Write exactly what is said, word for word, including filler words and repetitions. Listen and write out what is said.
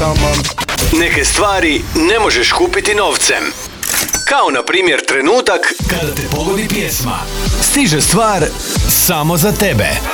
taman. Neke stvari ne možeš kupiti novcem. Kao na primjer trenutak kada te pogodi pjesma. Stiže stvar samo za tebe.